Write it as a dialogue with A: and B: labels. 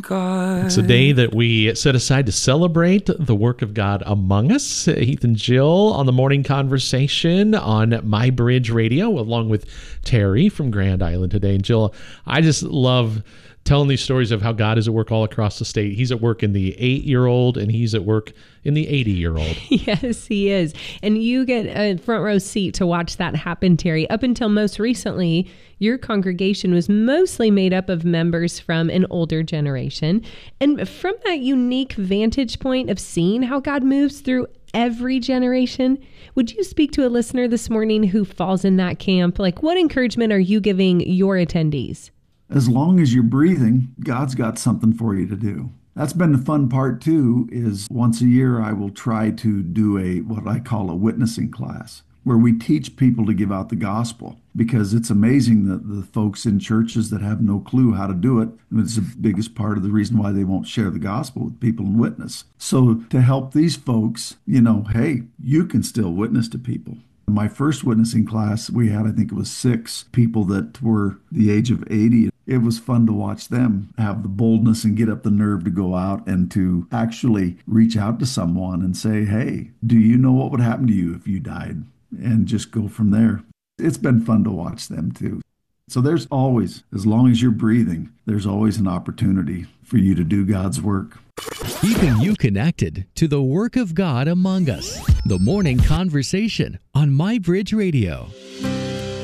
A: It's a day that we set aside to celebrate the work of God among us. Heath and Jill on the Morning Conversation on My Bridge Radio, along with Terry from Grand Island today. And Jill, I just love telling these stories of how God is at work all across the state. He's at work in the 8-year-old, and he's at work in the 80-year-old.
B: Yes, he is. And you get a front row seat to watch that happen, Terry. Up until most recently, your congregation was mostly made up of members from an older generation. And from that unique vantage point of seeing how God moves through every generation, would you speak to a listener this morning who falls in that camp? Like, what encouragement are you giving your attendees?
C: As long as you're breathing, God's got something for you to do. That's been the fun part too, is once a year I will try to do what I call a witnessing class, where we teach people to give out the gospel, because it's amazing that the folks in churches that have no clue how to do it, and it's the biggest part of the reason why they won't share the gospel with people and witness. So to help these folks, hey, you can still witness to people. My first witnessing class, we had, I think it was 6 people that were the age of 80. It was fun to watch them have the boldness and get up the nerve to go out and to actually reach out to someone and say, hey, do you know what would happen to you if you died? And just go from there. It's been fun to watch them too. So there's always, as long as you're breathing, there's always an opportunity for you to do God's work.
D: Keeping you connected to the work of God among us. The Morning Conversation on My Bridge Radio.